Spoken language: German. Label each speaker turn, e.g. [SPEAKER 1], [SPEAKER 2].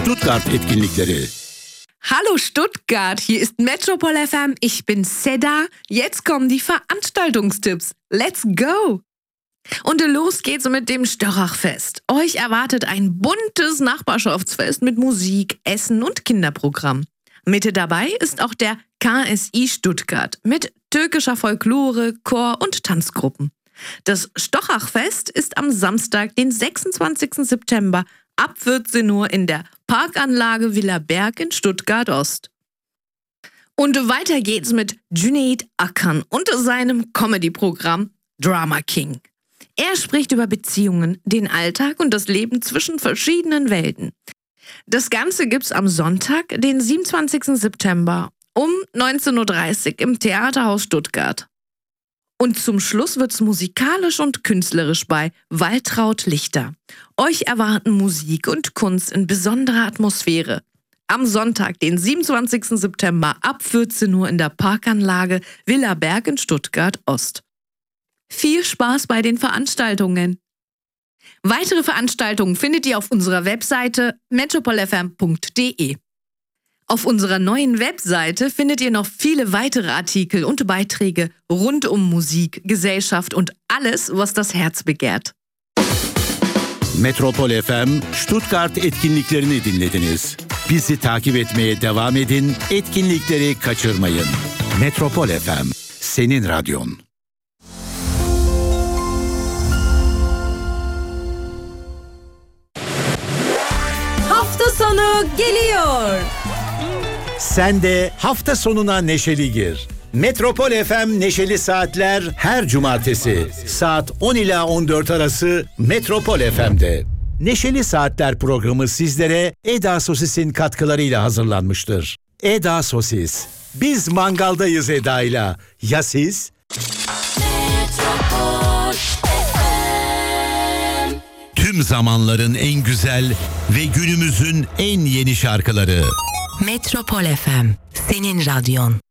[SPEAKER 1] Stuttgart etkinlikleri.
[SPEAKER 2] Hallo Stuttgart, hier ist Metropol FM, ich bin Seda. Jetzt kommen die Veranstaltungstipps. Let's go! Und los geht's mit dem Störrachfest. Euch erwartet ein buntes Nachbarschaftsfest mit Musik, Essen und Kinderprogramm. Mit dabei ist auch der KSI Stuttgart mit türkischer Folklore, Chor und Tanzgruppen. Das Störrachfest ist am Samstag, den 26. September ab 14 Uhr in der Parkanlage Villa Berg in Stuttgart-Ost. Und weiter geht's mit Cüneyt Akın und seinem Comedy-Programm Drama King. Er spricht über Beziehungen, den Alltag und das Leben zwischen verschiedenen Welten. Das Ganze gibt's am Sonntag, den 27. September um 19.30 Uhr im Theaterhaus Stuttgart. Und zum Schluss wird's musikalisch und künstlerisch bei Waltraud Lichter. Euch erwarten Musik und Kunst in besonderer Atmosphäre. Am Sonntag, den 27. September ab 14 Uhr in der Parkanlage Villa Berg in Stuttgart-Ost. Viel Spaß bei den Veranstaltungen! Weitere Veranstaltungen findet ihr auf unserer Webseite metropolfm.de. Auf unserer neuen Webseite findet ihr noch viele weitere Artikel und Beiträge rund um Musik, Gesellschaft und alles, was das Herz begehrt.
[SPEAKER 1] Metropol FM Stuttgart etkinliklerini dinlediniz. Bizi takip etmeye devam edin, etkinlikleri kaçırmayın. Metropol FM, senin radyon.
[SPEAKER 3] Hafta sonu geliyor.
[SPEAKER 1] Sen de hafta sonuna neşeli gir. Metropol FM Neşeli Saatler her cumartesi saat 10 ila 14 arası Metropol FM'de. Neşeli Saatler programı sizlere Eda Sosis'in katkılarıyla hazırlanmıştır. Eda Sosis. Biz mangaldayız Eda'yla. Ya siz? Tüm zamanların en güzel ve günümüzün en yeni şarkıları.
[SPEAKER 3] Metropol FM, senin radyon.